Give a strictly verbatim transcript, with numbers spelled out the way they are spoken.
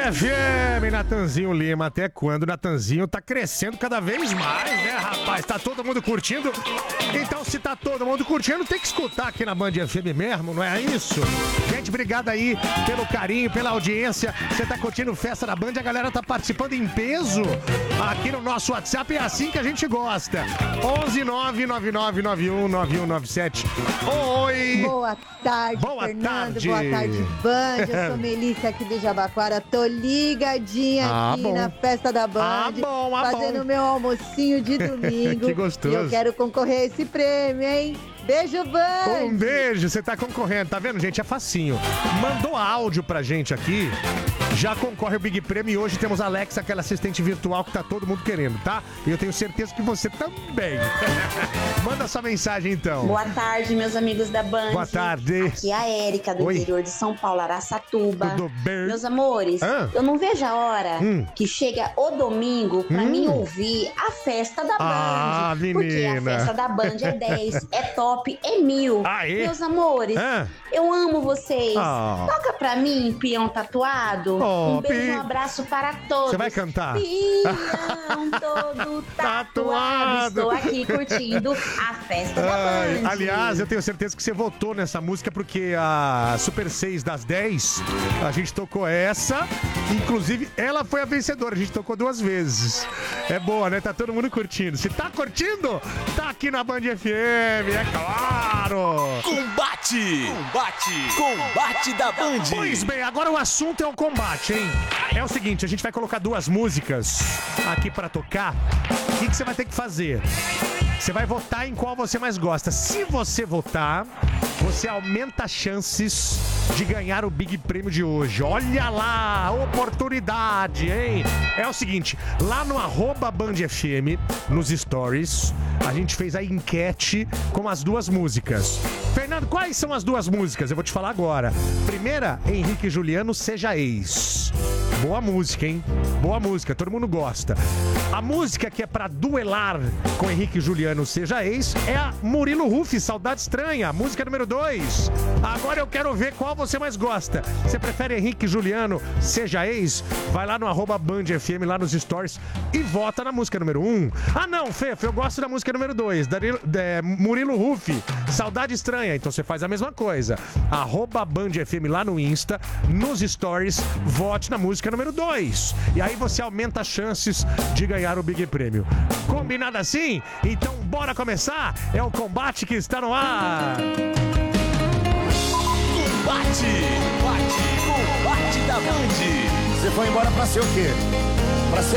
F M, Natanzinho Lima. Até quando? Natanzinho tá crescendo cada vez mais, né, rapaz? Tá todo mundo curtindo. Então, se tá todo mundo curtindo, tem que escutar aqui na Band F M mesmo, não é isso? Gente, obrigado aí pelo carinho, pela audiência. Você tá curtindo Festa da Band, a galera tá participando em peso aqui no nosso WhatsApp. É assim que a gente gosta. onze nove nove nove nove um nove um nove sete. Oi! Boa tarde, Boa Fernando. tarde. Boa tarde, Band. Eu sou Melissa aqui do Jabaquara. Tô ligadinha Ah, aqui bom. na Festa da Band. Ah, bom, ah, fazendo bom. meu almocinho de domingo. Que gostoso. E eu quero concorrer a esse prêmio, hein? Beijo, Band! Um beijo, você tá concorrendo, tá vendo, gente? É facinho. Mandou áudio pra gente aqui, já concorre o Big Prêmio e hoje temos a Alexa, aquela assistente virtual que tá todo mundo querendo, tá? E eu tenho certeza que você também. Manda sua mensagem, então. Boa tarde, meus amigos da Band. Boa tarde. Aqui é a Érica, do Oi. interior de São Paulo, Araçatuba. Tudo bem? Meus amores, Ah. eu não vejo a hora Hum. que chega o domingo pra Hum. mim ouvir a festa da Band. Ah, Porque a menina. festa da Band é dez, é top, é mil. Aê. Meus amores, Ah. eu amo vocês. Ah. Toca pra mim, peão tatuado. Oh, um beijo e pi- um abraço para todos. Você vai cantar? Peão todo Tatuado. tatuado. Estou aqui curtindo a festa da Ai, Band. aliás, eu tenho certeza que você votou nessa música porque a Super seis das dez, a gente tocou essa, inclusive ela foi a vencedora, a gente tocou duas vezes. É boa, né? Tá todo mundo curtindo. Se tá curtindo, tá aqui na Band F M, é claro! Combate! Combate! Combate da Band! Pois bem, agora o assunto é o combate, hein? É o seguinte, a gente vai colocar duas músicas aqui pra tocar. O que que você vai ter que fazer? Você vai votar em qual você mais gosta. Se você votar, você aumenta as chances de ganhar o Big Prêmio de hoje. Olha lá, oportunidade, hein? É o seguinte, lá no arroba Band F M, nos stories, a gente fez a enquete com as duas músicas. Fernando, quais são as duas músicas? Eu vou te falar agora. Primeira, Henrique e Juliano, Seja Ex. Boa música, hein? Boa música, todo mundo gosta. A música que é pra duelar com Henrique e Juliano, Seja Ex, é a Murilo Huff, Saudade Estranha, música número dois. Agora eu quero ver qual você mais gosta. Você prefere Henrique e Juliano, Seja Ex? Vai lá no arroba Band F M, lá nos stories, e vota na música número um. Ah não, Fefe, eu gosto da música número dois, Danilo, é, Murilo Huff, Saudade Estranha. Então você faz a mesma coisa. Arroba Band F M lá no Insta, nos stories, vote na música número dois. E aí você aumenta as chances de ganhar o Big Prêmio. Combinado assim? Então bora começar? É o combate que está no ar. Combate! Combate! Combate da Band! Você foi embora pra ser o quê? Pra ser